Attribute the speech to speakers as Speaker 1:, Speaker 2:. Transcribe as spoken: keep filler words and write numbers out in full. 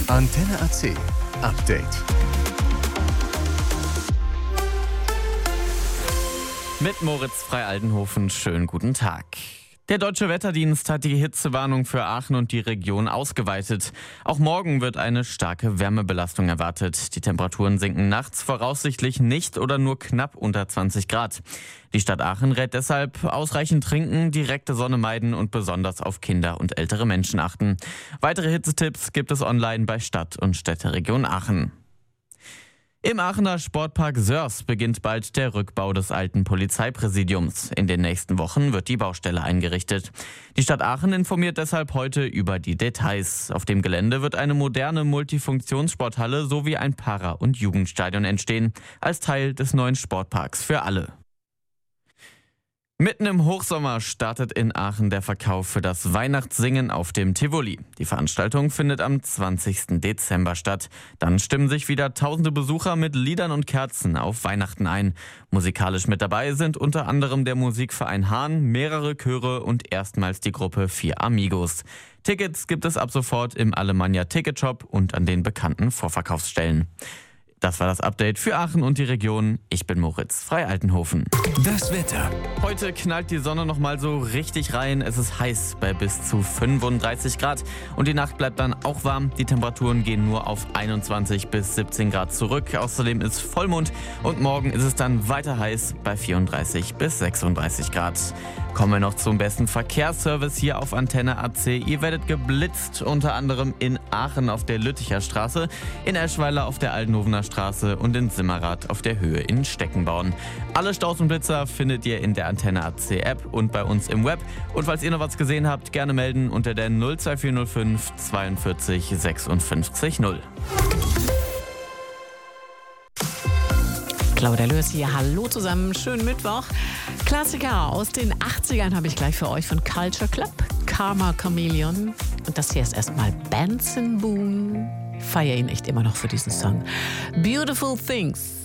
Speaker 1: Antenne A C Update.
Speaker 2: Mit Moritz Frei-Aldenhofen, schönen guten Tag. Der Deutsche Wetterdienst hat die Hitzewarnung für Aachen und die Region ausgeweitet. Auch morgen wird eine starke Wärmebelastung erwartet. Die Temperaturen sinken nachts voraussichtlich nicht oder nur knapp unter zwanzig Grad. Die Stadt Aachen rät deshalb ausreichend trinken, direkte Sonne meiden und besonders auf Kinder und ältere Menschen achten. Weitere Hitzetipps gibt es online bei Stadt- und Städteregion Aachen. Im Aachener Sportpark Sörs beginnt bald der Rückbau des alten Polizeipräsidiums. In den nächsten Wochen wird die Baustelle eingerichtet. Die Stadt Aachen informiert deshalb heute über die Details. Auf dem Gelände wird eine moderne Multifunktionssporthalle sowie ein Para- und Jugendstadion entstehen, als Teil des neuen Sportparks für alle. Mitten im Hochsommer startet in Aachen der Verkauf für das Weihnachtssingen auf dem Tivoli. Die Veranstaltung findet am zwanzigsten Dezember statt. Dann stimmen sich wieder tausende Besucher mit Liedern und Kerzen auf Weihnachten ein. Musikalisch mit dabei sind unter anderem der Musikverein Hahn, mehrere Chöre und erstmals die Gruppe Vier Amigos. Tickets gibt es ab sofort im Alemannia Ticketshop und an den bekannten Vorverkaufsstellen. Das war das Update für Aachen und die Region. Ich bin Moritz Frei-Aldenhofen.
Speaker 1: Das Wetter.
Speaker 2: Heute knallt die Sonne noch mal so richtig rein. Es ist heiß bei bis zu fünfunddreißig Grad. Und die Nacht bleibt dann auch warm. Die Temperaturen gehen nur auf einundzwanzig bis siebzehn Grad zurück. Außerdem ist Vollmond. Und morgen ist es dann weiter heiß bei vierunddreißig bis sechsunddreißig Grad. Kommen wir noch zum besten Verkehrsservice hier auf Antenne A C. Ihr werdet geblitzt, unter anderem in Aachen auf der Lütticher Straße, in Eschweiler auf der Aldenhofener Straße und in Simmerath auf der Höhe in Steckenborn. Alle Staus und Blitzer findet ihr in der Antenne A C App und bei uns im Web. Und falls ihr noch was gesehen habt, gerne melden unter der null zwei vier null fünf zweiundvierzig sechsundfünfzig null.
Speaker 3: Claudia Lörs hier, hallo zusammen, schönen Mittwoch. Klassiker aus den achtzigern habe ich gleich für euch von Culture Club, Karma Chameleon. Und das hier ist erstmal Benson Boone. Ich feiere ihn echt immer noch für diesen Song. Beautiful Things.